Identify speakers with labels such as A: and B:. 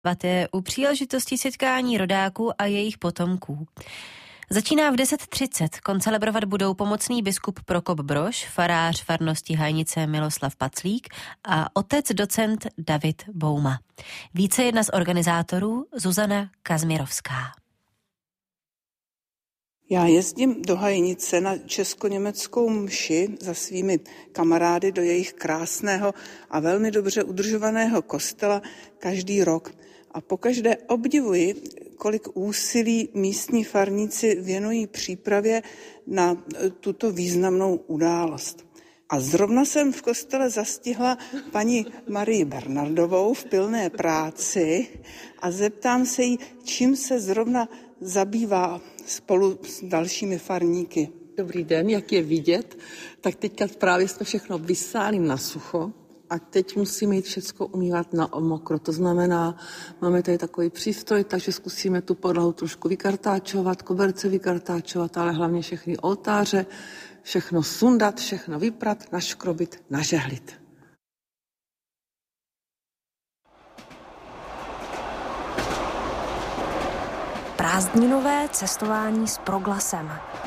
A: je u příležitosti setkání rodáků a jejich potomků. Začíná v 10:30. Koncelebrovat budou pomocný biskup Prokop Brož, farář farnosti Hajnice Miloslav Paclík a otec docent David Bouma. Více jedna z organizátorů Zuzana Kazmírovská.
B: Já jezdím do Hajnice na česko-německou mši za svými kamarády do jejich krásného a velmi dobře udržovaného kostela každý rok. A pokaždé obdivuji, kolik úsilí místní farníci věnují přípravě na tuto významnou událost. A zrovna jsem v kostele zastihla paní Marii Bernardovou v pilné práci a zeptám se jí, čím se zrovna zabývá spolu s dalšími farníky.
C: Dobrý den, jak je vidět, tak teďka právě jsme všechno vysáli na sucho a teď musíme jít všechno umývat na mokro. To znamená, máme tady takový přístroj, takže zkusíme tu podlahu trošku vykartáčovat, koberce vykartáčovat, ale hlavně všechny oltáře, všechno sundat, všechno vyprat, naškrobit, nažehlit.
D: Prázdninové cestování s Proglasem.